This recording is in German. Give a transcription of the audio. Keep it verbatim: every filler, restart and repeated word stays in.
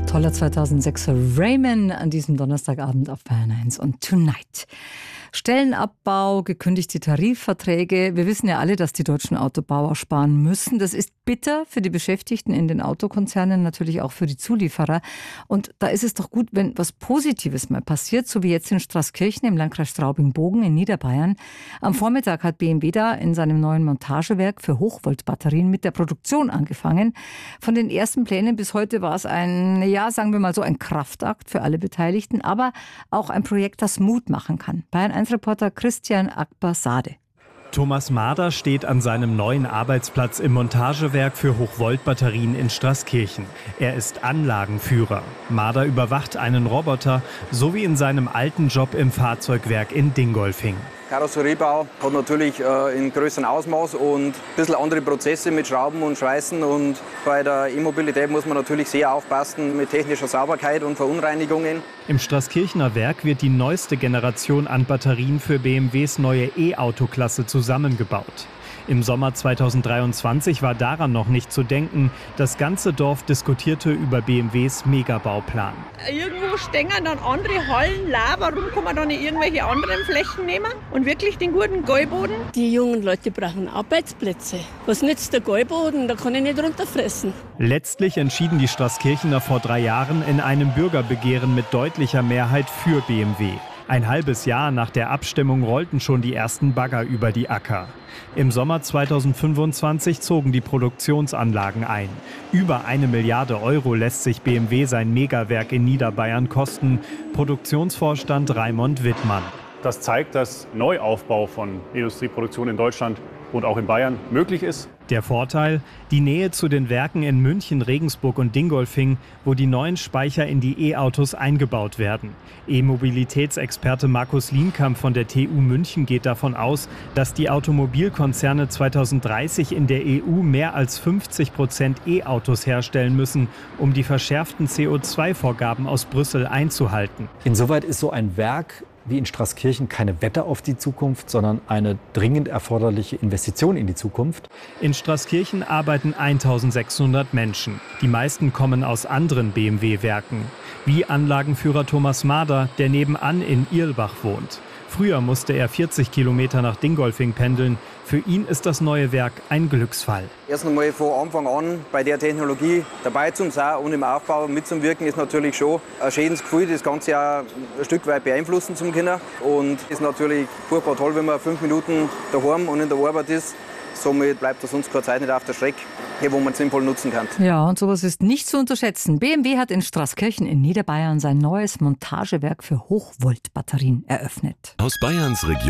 Toller zweitausendsechser Raymond an diesem Donnerstagabend auf Bayern eins und Tonight. Stellenabbau, gekündigte Tarifverträge. Wir wissen ja alle, dass die deutschen Autobauer sparen müssen. Das ist bitter für die Beschäftigten in den Autokonzernen, natürlich auch für die Zulieferer. Und da ist es doch gut, wenn was Positives mal passiert, so wie jetzt in Straßkirchen im Landkreis Straubing-Bogen in Niederbayern. Am Vormittag hat B M W da in seinem neuen Montagewerk für Hochvoltbatterien mit der Produktion angefangen. Von den ersten Plänen bis heute war es ein, ja, sagen wir mal so, ein Kraftakt für alle Beteiligten, aber auch ein Projekt, das Mut machen kann. Bayern eins Reporter Christian Akbar-Sade. Thomas Mader steht an seinem neuen Arbeitsplatz im Montagewerk für Hochvoltbatterien in Straßkirchen. Er ist Anlagenführer. Mader überwacht einen Roboter, so wie in seinem alten Job im Fahrzeugwerk in Dingolfing. Karosseriebau hat natürlich äh, in größerem Ausmaß und ein bisschen andere Prozesse mit Schrauben und Schweißen. Und bei der E-Mobilität muss man natürlich sehr aufpassen mit technischer Sauberkeit und Verunreinigungen. Im Straßkirchener Werk wird die neueste Generation an Batterien für B M Ws neue E-Auto-Klasse zusammengebaut. Im Sommer zweitausenddreiundzwanzig war daran noch nicht zu denken. Das ganze Dorf diskutierte über B M Ws Megabauplan. Irgendwo stehen dann andere Hallen leer. Warum kann man da nicht irgendwelche anderen Flächen nehmen und wirklich den guten Gäuboden? Die jungen Leute brauchen Arbeitsplätze. Was nützt der Gäuboden? Da kann ich nicht runterfressen. Letztlich entschieden die Straßkirchener vor drei Jahren in einem Bürgerbegehren mit deutlicher Mehrheit für B M W. Ein halbes Jahr nach der Abstimmung rollten schon die ersten Bagger über die Acker. Im Sommer zweitausendfünfundzwanzig zogen die Produktionsanlagen ein. Über eine Milliarde Euro lässt sich B M W sein Megawerk in Niederbayern kosten. Produktionsvorstand Raimund Wittmann. Das zeigt, dass Neuaufbau von Industrieproduktion in Deutschland und auch in Bayern möglich ist. Der Vorteil? Die Nähe zu den Werken in München, Regensburg und Dingolfing, wo die neuen Speicher in die E-Autos eingebaut werden. E-Mobilitätsexperte Markus Lienkamp von der T U München geht davon aus, dass die Automobilkonzerne zweitausenddreißig in der E U mehr als fünfzig Prozent E-Autos herstellen müssen, um die verschärften C O zwei Vorgaben aus Brüssel einzuhalten. Insoweit ist so ein Werk wie in Straßkirchen keine Wette auf die Zukunft, sondern eine dringend erforderliche Investition in die Zukunft. In Straßkirchen arbeiten eintausendsechshundert Menschen. Die meisten kommen aus anderen B M W-Werken. Wie Anlagenführer Thomas Mader, der nebenan in Irlbach wohnt. Früher musste er vierzig Kilometer nach Dingolfing pendeln. Für ihn ist das neue Werk ein Glücksfall. Erst einmal von Anfang an bei der Technologie dabei zu sein und im Aufbau mitzuwirken, ist natürlich schon ein schönes Gefühl, das Ganze auch ein Stück weit beeinflussen zu können. Und es ist natürlich furchtbar toll, wenn man fünf Minuten daheim und in der Arbeit ist. Somit bleibt das uns keine Zeit nicht auf der Strecke, hier, wo man es sinnvoll nutzen kann. Ja, und sowas ist nicht zu unterschätzen. B M W hat in Straßkirchen in Niederbayern sein neues Montagewerk für Hochvoltbatterien eröffnet. Aus Bayerns Region